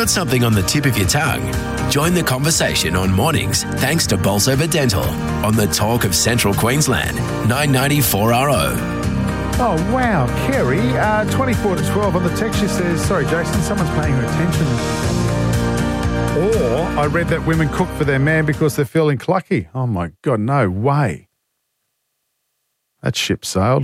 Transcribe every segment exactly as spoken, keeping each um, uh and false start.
Got something on the tip of your tongue? Join the conversation on Mornings thanks to Bolsover Dental on the Talk of Central Queensland, nine ninety-four R O. Oh, wow. Kerry, uh, twenty-four to twelve on the text, she says, sorry, Jason, someone's paying her attention. Or I read that women cook for their man because they're feeling clucky. Oh, my God, no way. That ship sailed.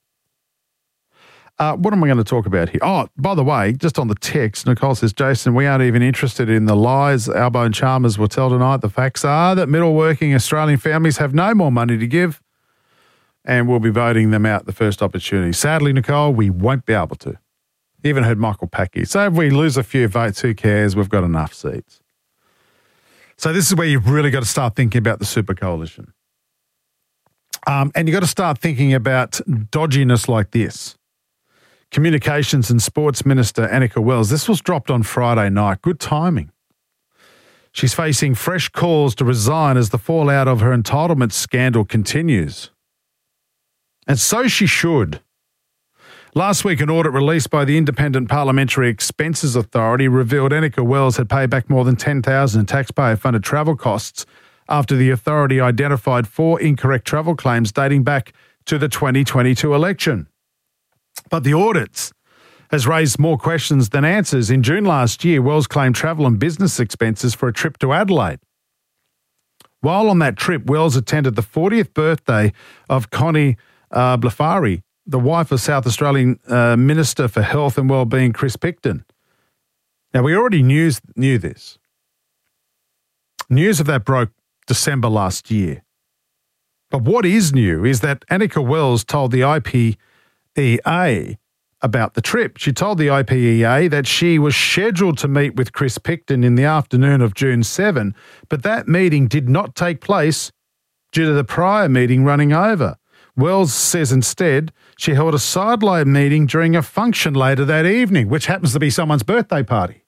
Uh, what am I going to talk about here? Oh, by the way, just on the text, Nicole says, Jason, we aren't even interested in the lies Albo and Chalmers will tell tonight. The facts are that middle-working Australian families have no more money to give, and we'll be voting them out the first opportunity. Sadly, Nicole, we won't be able to. Even heard Michael Packy. So if we lose a few votes, who cares? We've got enough seats. So this is where you've really got to start thinking about the Super Coalition. Um, and you've got to start thinking about dodginess like this. Communications and Sports Minister Anika Wells. This was dropped on Friday night. Good timing. She's facing fresh calls to resign as the fallout of her entitlement scandal continues. And so she should. Last week, an audit released by the Independent Parliamentary Expenses Authority revealed Anika Wells had paid back more than ten thousand dollars in taxpayer-funded travel costs after the authority identified four incorrect travel claims dating back to the twenty twenty-two election. But the audit has raised more questions than answers. In June last year, Wells claimed travel and business expenses for a trip to Adelaide. While on that trip, Wells attended the fortieth birthday of Connie uh, Blafari, the wife of South Australian uh, Minister for Health and Wellbeing, Chris Picton. Now, we already knew, knew this. News of that broke December last year. But what is new is that Anika Wells told the I P E A about the trip. She told the I P E A that she was scheduled to meet with Chris Picton in the afternoon of June seventh, but that meeting did not take place due to the prior meeting running over. Wells says instead she held a sideline meeting during a function later that evening, which happens to be someone's birthday party.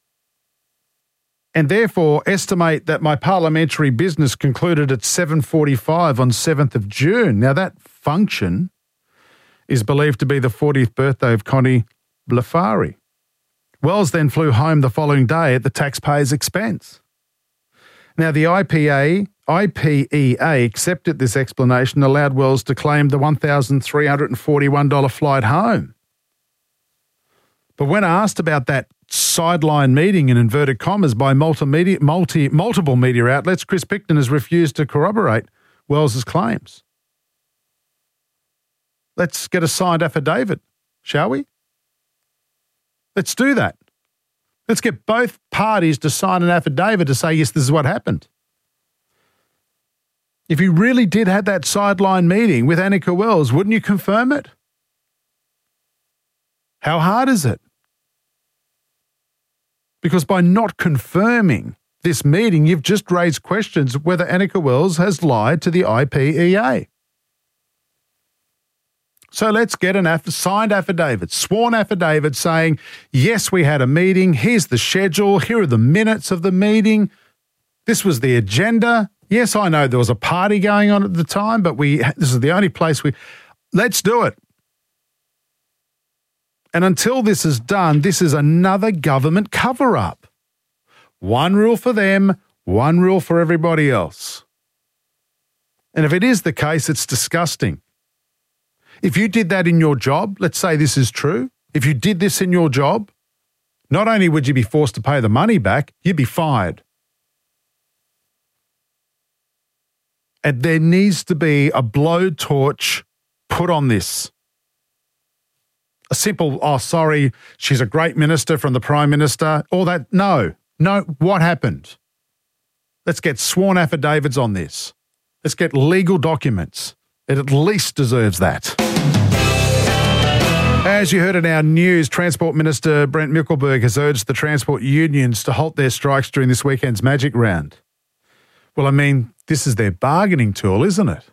And therefore estimate that my parliamentary business concluded at seven forty-five on seventh of June. Now that function is believed to be the fortieth birthday of Connie Blafari. Wells then flew home the following day at the taxpayer's expense. Now, the I P A, I P E A accepted this explanation and allowed Wells to claim the one thousand three hundred forty-one dollars flight home. But when asked about that sideline meeting in inverted commas by multimedia, multi, multiple media outlets, Chris Picton has refused to corroborate Wells's claims. Let's get a signed affidavit, shall we? Let's do that. Let's get both parties to sign an affidavit to say, yes, this is what happened. If you really did have that sideline meeting with Anika Wells, wouldn't you confirm it? How hard is it? Because by not confirming this meeting, you've just raised questions whether Anika Wells has lied to the I P E A. So let's get an aff- signed affidavit, sworn affidavit saying, yes, we had a meeting. Here's the schedule. Here are the minutes of the meeting. This was the agenda. Yes, I know there was a party going on at the time, but we this is the only place we... Let's do it. And until this is done, this is another government cover-up. One rule for them, one rule for everybody else. And if it is the case, it's disgusting. If you did that in your job, let's say this is true, if you did this in your job, not only would you be forced to pay the money back, you'd be fired. And there needs to be a blowtorch put on this. A simple, oh, sorry, she's a great minister from the Prime Minister, all that. No, no, what happened? Let's get sworn affidavits on this. Let's get legal documents. It at least deserves that. As you heard in our news, Transport Minister Brent Mickelberg has urged the transport unions to halt their strikes during this weekend's Magic Round. Well, I mean, this is their bargaining tool, isn't it?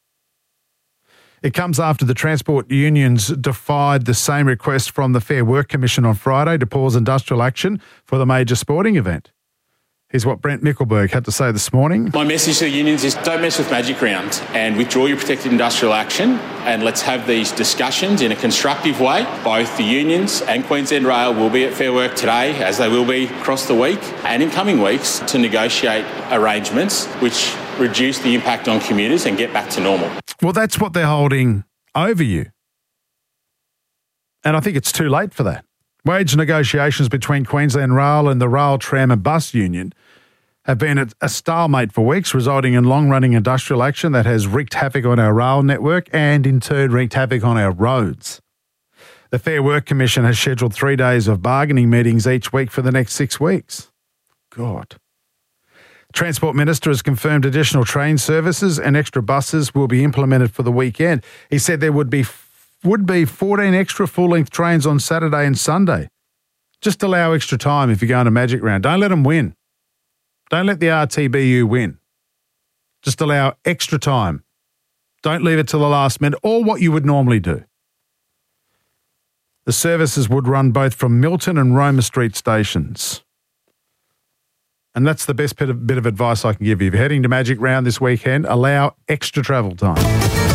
It comes after the transport unions defied the same request from the Fair Work Commission on Friday to pause industrial action for the major sporting event. Here's what Brent Mickelberg had to say this morning. My message to the unions is don't mess with Magic Round and withdraw your protected industrial action, and let's have these discussions in a constructive way. Both the unions and Queensland Rail will be at Fair Work today, as they will be across the week and in coming weeks, to negotiate arrangements which reduce the impact on commuters and get back to normal. Well, that's what they're holding over you. And I think it's too late for that. Wage negotiations between Queensland Rail and the Rail, Tram and Bus Union have been at a stalemate for weeks, resulting in long-running industrial action that has wreaked havoc on our rail network and, in turn, wreaked havoc on our roads. The Fair Work Commission has scheduled three days of bargaining meetings each week for the next six weeks. God. Transport Minister has confirmed additional train services and extra buses will be implemented for the weekend. He said there would be would be fourteen extra full-length trains on Saturday and Sunday. Just allow extra time if you're going to Magic Round. Don't let them win. Don't let the R T B U win. Just allow extra time. Don't leave it till the last minute, or what you would normally do. The services would run both from Milton and Roma Street stations. And that's the best bit of, bit of advice I can give you. If you're heading to Magic Round this weekend, allow extra travel time.